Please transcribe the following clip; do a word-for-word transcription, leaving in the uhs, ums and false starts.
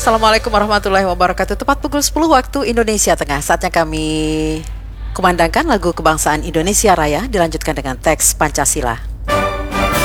Assalamualaikum warahmatullahi wabarakatuh. Tepat pukul sepuluh waktu Indonesia Tengah. Saatnya kami kumandangkan lagu kebangsaan Indonesia Raya dilanjutkan dengan teks Pancasila.